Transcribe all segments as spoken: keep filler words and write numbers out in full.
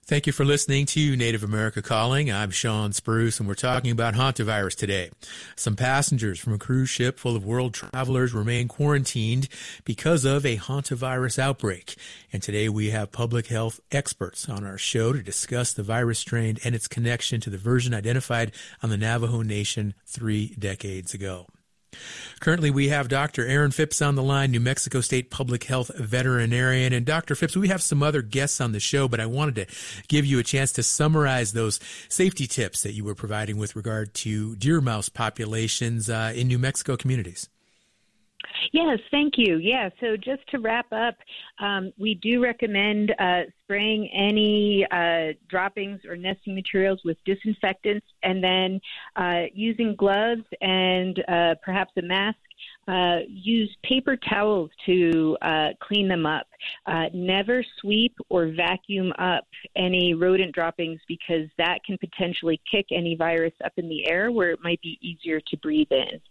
Thank you for listening to Native America Calling. I'm Sean Spruce, and we're talking about hantavirus today. Some passengers from a cruise ship full of world travelers remain quarantined because of a hantavirus outbreak. And today we have public health experts on our show to discuss the virus strain and its connection to the version identified on the Navajo Nation three decades ago. Currently, we have Doctor Aaron Phipps on the line, New Mexico State Public Health veterinarian. And Doctor Phipps, we have some other guests on the show, but I wanted to give you a chance to summarize those safety tips that you were providing with regard to deer mouse populations uh, in New Mexico communities. Yes, thank you. Yeah, so just to wrap up, um, we do recommend uh, spraying any uh, droppings or nesting materials with disinfectants, and then uh, using gloves and uh, perhaps a mask. Uh, use paper towels to uh, clean them up. Uh, never sweep or vacuum up any rodent droppings, because that can potentially kick any virus up in the air where it might be easier to breathe in.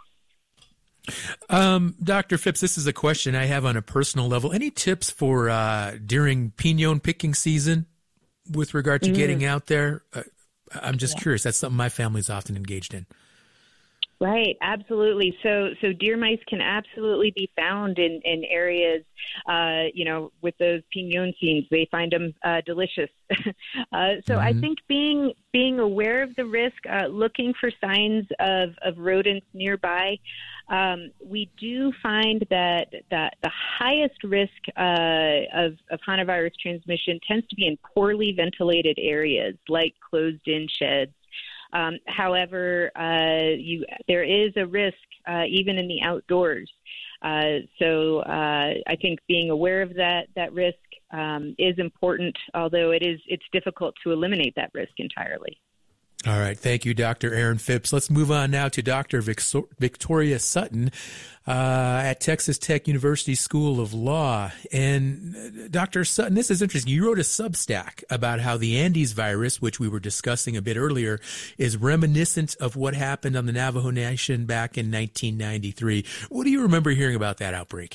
Um, Doctor Phipps, this is a question I have on a personal level. Any tips for uh, during pinon picking season with regard to mm. getting out there? Uh, I'm just yeah. curious. That's something my family's often engaged in. Right, absolutely. So, so deer mice can absolutely be found in, in areas, uh, you know, with those pinon scenes. They find them uh, delicious. uh, so, mm-hmm. I think being being aware of the risk, uh, looking for signs of, of rodents nearby. Um, we do find that that the highest risk uh, of, of hantavirus transmission tends to be in poorly ventilated areas, like closed-in sheds. Um, however, uh, you, there is a risk uh, even in the outdoors. Uh, so uh, I think being aware of that that risk um, is important, although it is it's difficult to eliminate that risk entirely. All right. Thank you, Doctor Aaron Phipps. Let's move on now to Doctor Victoria Sutton uh, at Texas Tech University School of Law. And uh, Doctor Sutton, this is interesting. You wrote a Substack about how the Andes virus, which we were discussing a bit earlier, is reminiscent of what happened on the Navajo Nation back in nineteen ninety-three. What do you remember hearing about that outbreak?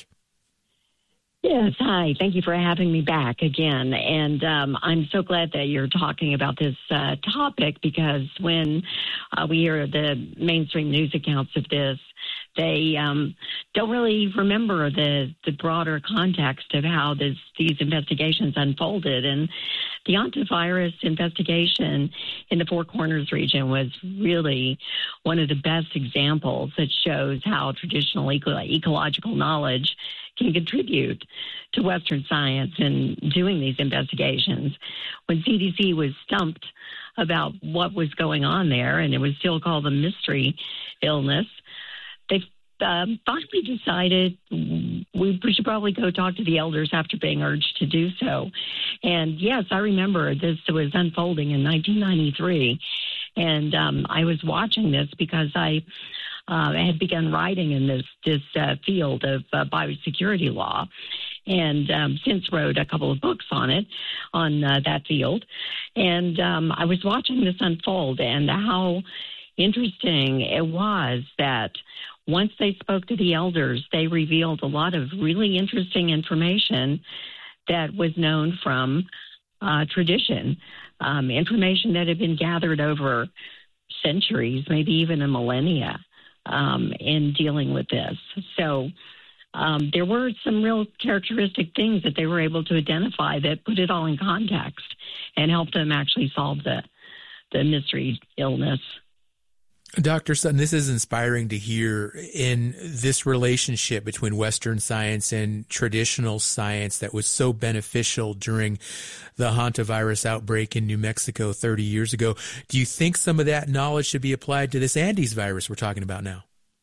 Yes, hi. Thank you for having me back again. And um, I'm so glad that you're talking about this uh, topic, because when uh, we hear the mainstream news accounts of this, they um, don't really remember the, the broader context of how this, these investigations unfolded. And the hantavirus investigation in the Four Corners region was really one of the best examples that shows how traditional eco- ecological knowledge can contribute to Western science in doing these investigations. When C D C was stumped about what was going on there, and it was still called a mystery illness, they um, finally decided we should probably go talk to the elders after being urged to do so. And yes, I remember this was unfolding in nineteen ninety-three, and um, I was watching this because I Uh, I had begun writing in this this uh, field of uh, biosecurity law, and um, since wrote a couple of books on it, on uh, that field. And um, I was watching this unfold, and how interesting it was that once they spoke to the elders, they revealed a lot of really interesting information that was known from uh, tradition, um, information that had been gathered over centuries, maybe even a millennia. Um, in dealing with this. So um, there were some real characteristic things that they were able to identify that put it all in context and helped them actually solve the, the mystery illness. Doctor Sutton, this is inspiring to hear in this relationship between Western science and traditional science that was so beneficial during the hantavirus outbreak in New Mexico thirty years ago. Do you think some of that knowledge should be applied to this Andes virus we're talking about now?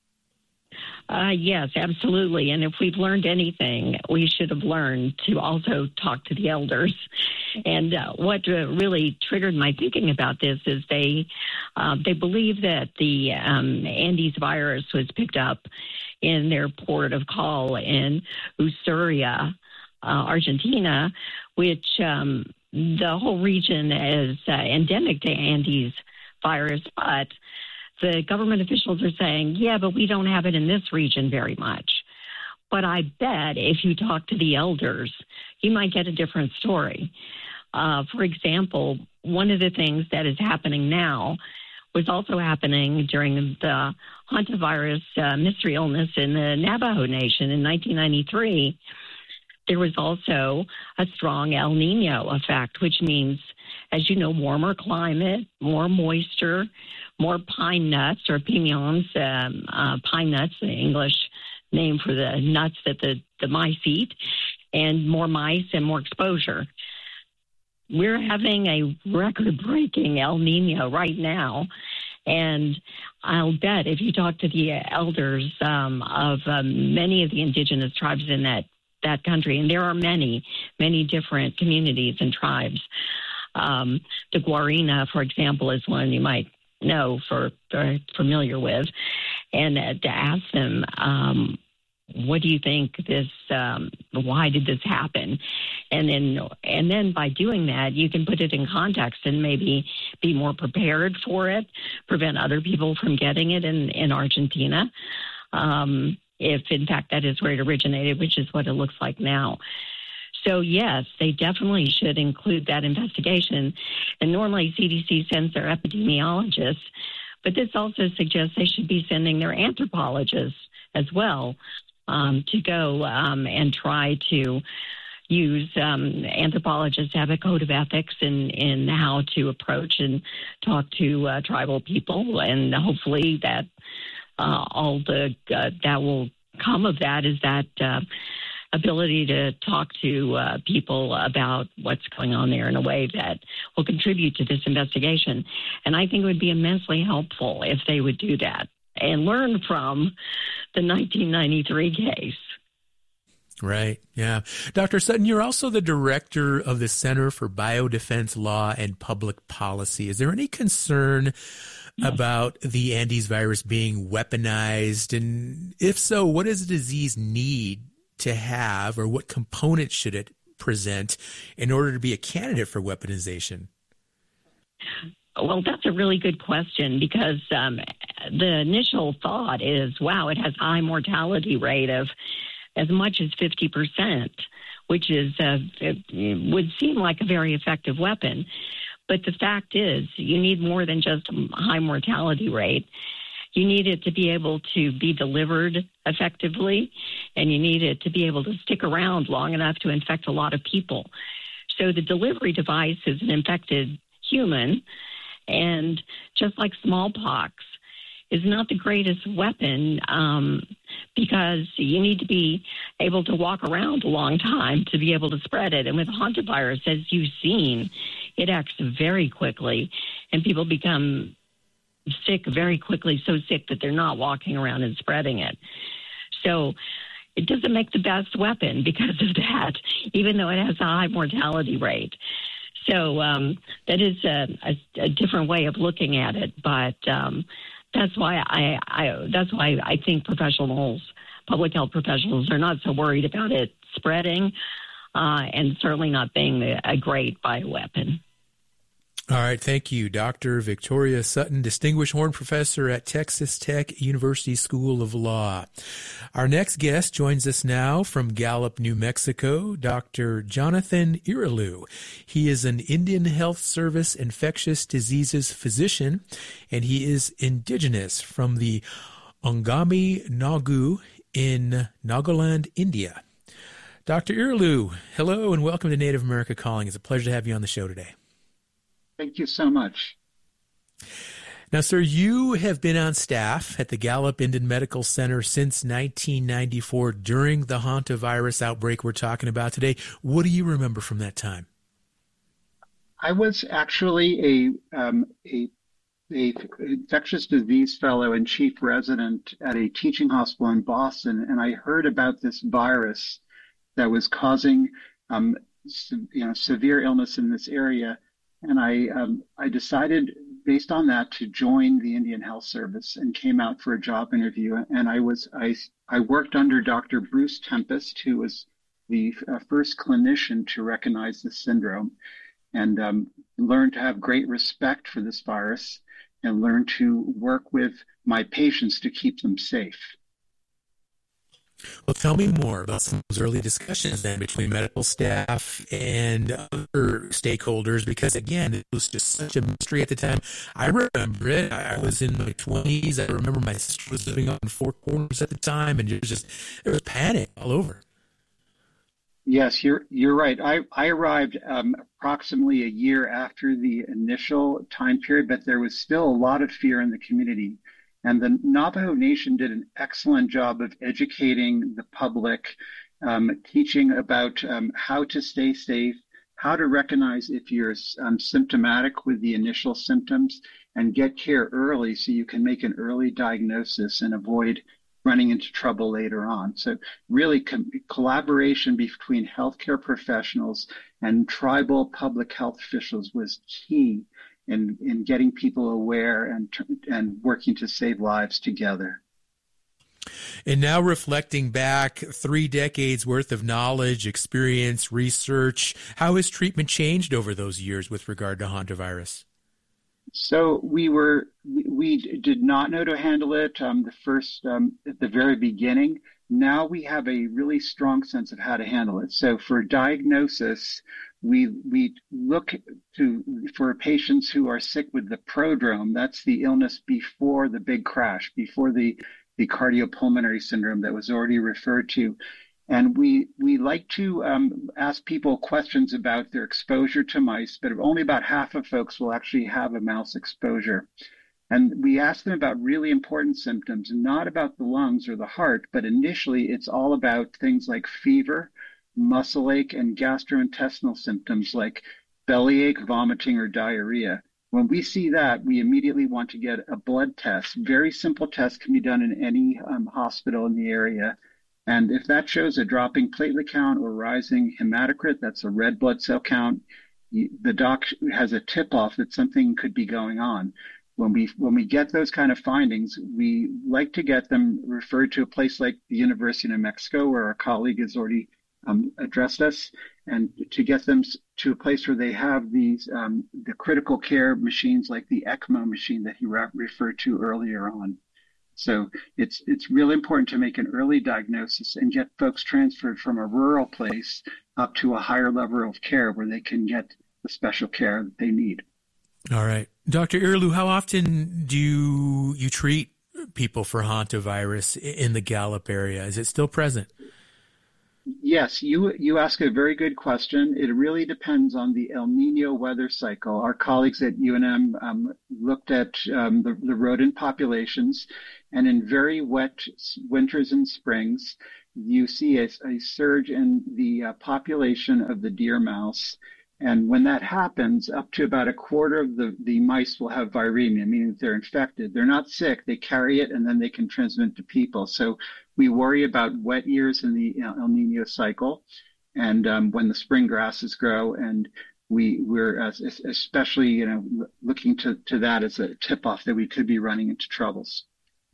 Uh, yes, absolutely. And if we've learned anything, we should have learned to also talk to the elders. And uh, what uh, really triggered my thinking about this is they uh, they believe that the um, Andes virus was picked up in their port of call in Ushuaia, uh, Argentina, which um, the whole region is uh, endemic to Andes virus, but the government officials are saying, yeah, but we don't have it in this region very much. But I bet if you talk to the elders, you might get a different story. Uh, for example, one of the things that is happening now was also happening during the hantavirus uh, mystery illness in the Navajo Nation in nineteen ninety-three. There was also a strong El Nino effect, which means, as you know, warmer climate, more moisture, more pine nuts or piñons, um, uh, pine nuts, the English name for the nuts that the, the mice eat, and more mice and more exposure. We're having a record-breaking El Nino right now, and I'll bet if you talk to the elders um, of um, many of the indigenous tribes in that that country, and there are many, many different communities and tribes. Um, the Guarina, for example, is one you might know for, for familiar with, and uh, to ask them, um, what do you think this, um, why did this happen? And then, and then by doing that, you can put it in context and maybe be more prepared for it, prevent other people from getting it in, in Argentina. Um, if in fact that is where it originated, which is what it looks like now. So yes, they definitely should include that investigation. And normally C D C sends their epidemiologists, but this also suggests they should be sending their anthropologists as well um, to go um, and try to use um, anthropologists have a code of ethics in, in how to approach and talk to uh, tribal people, and hopefully that Uh, all the uh, that will come of that is that uh, ability to talk to uh, people about what's going on there in a way that will contribute to this investigation. And I think it would be immensely helpful if they would do that and learn from the nineteen ninety-three case. Right. Yeah. Doctor Sutton, you're also the director of the Center for Biodefense Law and Public Policy. Is there any concern about the Andes virus being weaponized? And if so, what does the disease need to have, or what components should it present in order to be a candidate for weaponization? Well, that's a really good question, because um, the initial thought is, wow, it has a high mortality rate of as much as fifty percent, which is uh, it would seem like a very effective weapon. But the fact is, you need more than just a high mortality rate. You need it to be able to be delivered effectively, and you need it to be able to stick around long enough to infect a lot of people. So the delivery device is an infected human, and just like smallpox is not the greatest weapon um, because you need to be able to walk around a long time to be able to spread it. And with hantavirus, as you've seen, it acts very quickly, and people become sick very quickly, so sick that they're not walking around and spreading it. So it doesn't make the best weapon because of that, even though it has a high mortality rate. So um, that is a, a, a different way of looking at it, but um, that's why I, I that's why I think professionals, public health professionals, are not so worried about it spreading, uh, and certainly not being a, a great bioweapon. All right. Thank you, Doctor Victoria Sutton, Distinguished Horn Professor at Texas Tech University School of Law. Our next guest joins us now from Gallup, New Mexico, Doctor Jonathan Irilu. He is an Indian Health Service infectious diseases physician, and he is indigenous from the Angami Nagu in Nagaland, India. Doctor Irilu, hello and welcome to Native America Calling. It's a pleasure to have you on the show today. Thank you so much. Now, sir, you have been on staff at the Gallup Indian Medical Center since nineteen ninety-four during the hantavirus outbreak we're talking about today. What do you remember from that time? I was actually a, um, a, a infectious disease fellow and chief resident at a teaching hospital in Boston, and I heard about this virus that was causing um, you know, severe illness in this area. And I um, I decided, based on that, to join the Indian Health Service and came out for a job interview. And I was I I worked under Doctor Bruce Tempest, who was the uh, first clinician to recognize the syndrome, and um, learned to have great respect for this virus and learned to work with my patients to keep them safe. Well, tell me more about some of those early discussions then between medical staff and other stakeholders, because again, it was just such a mystery at the time. I remember it. I was in my twenties. I remember my sister was living up in Four Corners at the time, and it was just, there was panic all over. Yes, you're you're right. I, I arrived um, approximately a year after the initial time period, but there was still a lot of fear in the community. And the Navajo Nation did an excellent job of educating the public, um, teaching about um, how to stay safe, how to recognize if you're um, symptomatic with the initial symptoms, and get care early so you can make an early diagnosis and avoid running into trouble later on. So really com- collaboration between healthcare professionals and tribal public health officials was key in, in getting people aware and, and working to save lives together. And now reflecting back three decades worth of knowledge, experience, research, how has treatment changed over those years with regard to hantavirus? So we were, we did not know to handle it um, the first, um, at the very beginning. Now we have a really strong sense of how to handle it. So for diagnosis, we we look to for patients who are sick with the prodrome. That's the illness before the big crash, before the, the cardiopulmonary syndrome that was already referred to. And we we like to um, ask people questions about their exposure to mice, but only about half of folks will actually have a mouse exposure. And we ask them about really important symptoms, not about the lungs or the heart, but initially it's all about things like fever, muscle ache, and gastrointestinal symptoms like bellyache, vomiting, or diarrhea. When we see that, we immediately want to get a blood test. Very simple test can be done in any um, hospital in the area. And if that shows a dropping platelet count or rising hematocrit, that's a red blood cell count, the doc has a tip-off that something could be going on. When we when we get those kind of findings, we like to get them referred to a place like the University of New Mexico, where our colleague has already um, addressed us, and to get them to a place where they have these um, the critical care machines like the ECMO machine that he re- referred to earlier on. So it's it's really important to make an early diagnosis and get folks transferred from a rural place up to a higher level of care where they can get the special care that they need. All right. Doctor Irlu, how often do you, you treat people for hantavirus in the Gallup area? Is it still present? Yes, you you ask a very good question. It really depends on the El Nino weather cycle. Our colleagues at U N M um, looked at um, the, the rodent populations, and in very wet winters and springs, you see a, a surge in the uh, population of the deer mouse. And when that happens, up to about a quarter of the, the mice will have viremia, meaning that they're infected. They're not sick. They carry it, and then they can transmit to people. So we worry about wet years in the El Nino cycle, and um, when the spring grasses grow. And we, we're uh, especially, you know, looking to, to that as a tip-off that we could be running into troubles.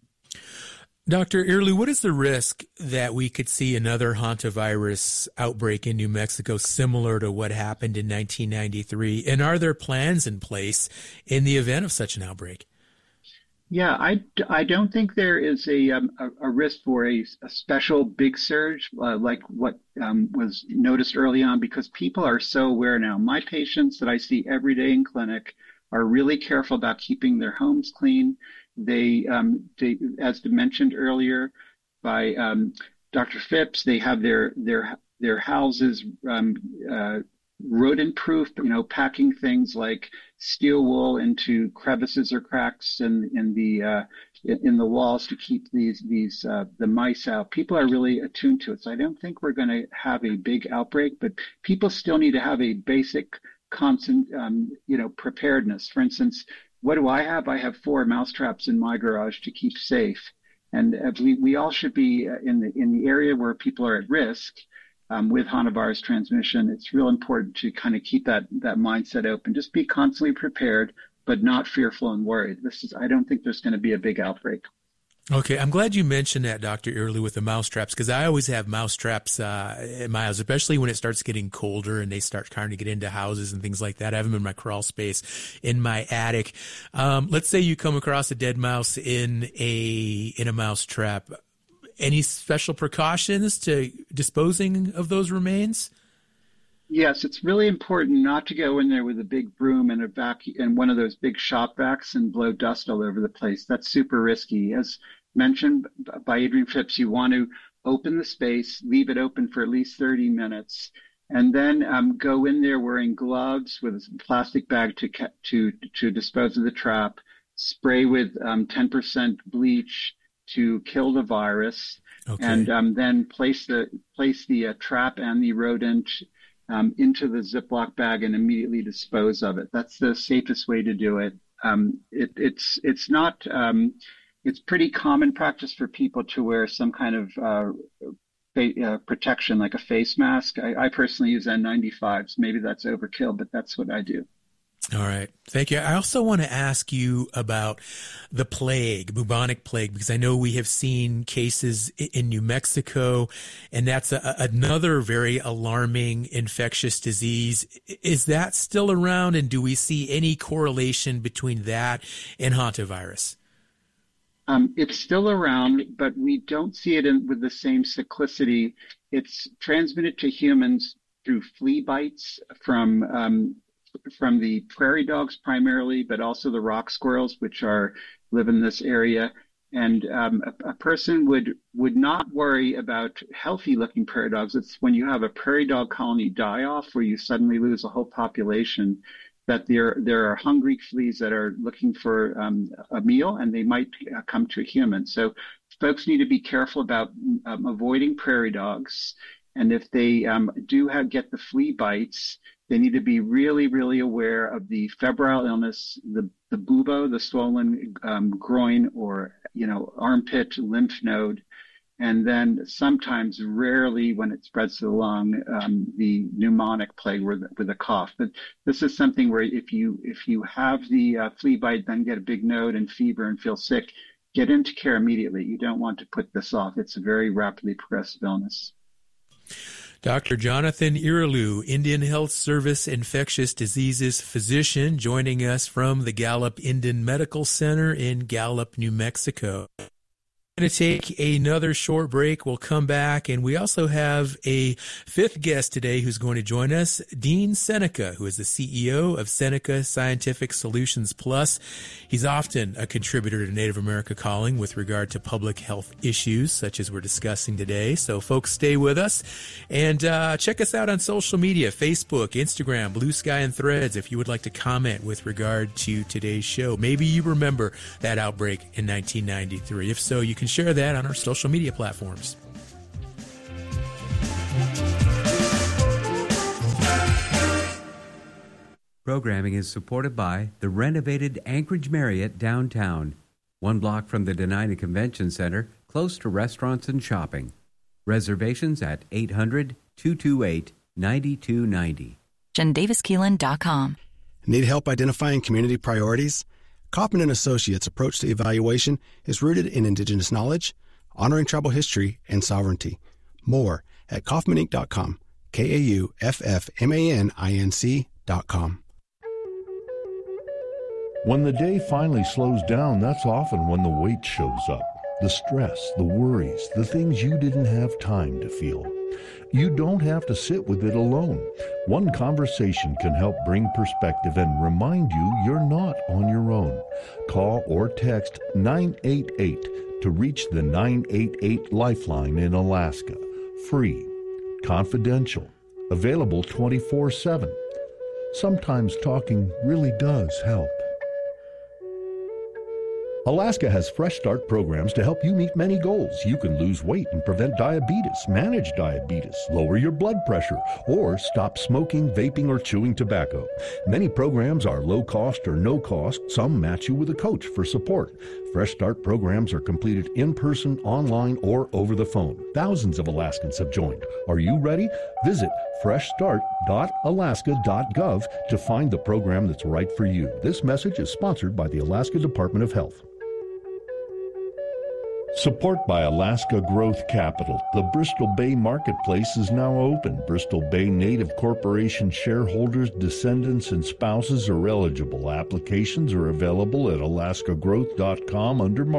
Doctor Irlu, what is the risk that we could see another hantavirus outbreak in New Mexico similar to what happened in nineteen ninety-three? And are there plans in place in the event of such an outbreak? Yeah, I, I don't think there is a, um, a, a risk for a, a special big surge uh, like what um, was noticed early on, because people are so aware now. My patients that I see every day in clinic are really careful about keeping their homes clean. They, um, they, as mentioned earlier by um, Doctor Phipps, they have their their their houses um, uh, rodent-proof. You know, packing things like steel wool into crevices or cracks in in the uh, in the walls to keep these these uh, the mice out. People are really attuned to it, so I don't think we're going to have a big outbreak. But people still need to have a basic, constant, um, you know, preparedness. For instance, what do I have? I have four mouse traps in my garage to keep safe. And uh, we, we all should be in the in the area where people are at risk um, with hantavirus transmission. It's real important to kind of keep that, that mindset open. Just be constantly prepared, but not fearful and worried. This is, I don't think there's going to be a big outbreak. Okay, I'm glad you mentioned that, Doctor Irlu, with the mouse traps, because I always have mouse traps uh, in my house, especially when it starts getting colder and they start trying to get into houses and things like that. I have them in my crawl space in my attic. Um, let's say you come across a dead mouse in a in a mouse trap. any special precautions to disposing of those remains? Yes, it's really important not to go in there with a big broom and a vacuum and one of those big shop vacs and blow dust all over the place. That's super risky. As mentioned by Adrian Phipps, you want to open the space, leave it open for at least thirty minutes, and then um, go in there wearing gloves with a plastic bag to to to dispose of the trap. Spray with um, ten percent bleach to kill the virus, okay. and um, then place the place the uh, trap and the rodent um, into the Ziploc bag and immediately dispose of it. That's the safest way to do it. Um, it it's it's not. Um, It's pretty common practice for people to wear some kind of uh, fa- uh, protection, like a face mask. I, I personally use N ninety-fives. Maybe that's overkill, but that's what I do. All right. Thank you. I also want to ask you about the plague, bubonic plague, because I know we have seen cases in New Mexico, and that's a, another very alarming infectious disease. Is that still around, and do we see any correlation between that and hantavirus? Um, it's still around, but we don't see it in, with the same cyclicity. It's transmitted to humans through flea bites from um, from the prairie dogs primarily, but also the rock squirrels, which are live in this area. And um, a, a person would would not worry about healthy-looking prairie dogs. It's when you have a prairie dog colony die off, where you suddenly lose a whole population, that there there are hungry fleas that are looking for um, a meal, and they might uh, come to a human. So folks need to be careful about um, avoiding prairie dogs. And if they um, do have, get the flea bites, they need to be really, really aware of the febrile illness, the, the bubo, the swollen um, groin or, you know, armpit, lymph node. And then sometimes, rarely, when it spreads to the lung, um, the pneumonic plague with, with a cough. But this is something where if you if you have the uh, flea bite, then get a big node and fever and feel sick, get into care immediately. You don't want to put this off. It's a very rapidly progressive illness. Doctor Jonathan Irilu, Indian Health Service infectious diseases physician, joining us from the Gallup Indian Medical Center in Gallup, New Mexico. We're going to take another short break. We'll come back, and we also have a fifth guest today who's going to join us, Dean Seneca, who is the C E O of Seneca Scientific Solutions Plus. He's often a contributor to Native America Calling with regard to public health issues, such as we're discussing today. So, folks, stay with us, and uh, check us out on social media, Facebook, Instagram, Blue Sky, and Threads, if you would like to comment with regard to today's show. Maybe you remember that outbreak in nineteen ninety-three. If so, you can share that on our social media platforms. Programming is supported by the renovated Anchorage Marriott downtown, one block from the Dena'ina Convention Center, close to restaurants and shopping. Reservations at eight hundred, two two eight, nine two nine zero. Davis Keelan dot com. Need help identifying community priorities? Kaufman and Associates' approach to evaluation is rooted in Indigenous knowledge, honoring tribal history, and sovereignty. More at Kaufman Inc dot com, K A U F F M A N I N C dot com. When the day finally slows down, that's often when the weight shows up. The stress, the worries, the things you didn't have time to feel. You don't have to sit with it alone. One conversation can help bring perspective and remind you you're not on your own. Call or text nine eight eight to reach the nine eight eight Lifeline in Alaska. Free, confidential, available twenty-four seven. Sometimes talking really does help. Alaska has Fresh Start programs to help you meet many goals. You can lose weight and prevent diabetes, manage diabetes, lower your blood pressure, or stop smoking, vaping, or chewing tobacco. Many programs are low cost or no cost. Some match you with a coach for support. Fresh Start programs are completed in person, online, or over the phone. Thousands of Alaskans have joined. Are you ready? Visit fresh start dot alaska dot gov to find the program that's right for you. This message is sponsored by the Alaska Department of Health. Support by Alaska Growth Capital. The Bristol Bay Marketplace is now open. Bristol Bay Native Corporation shareholders, descendants, and spouses are eligible. Applications are available at alaska growth dot com under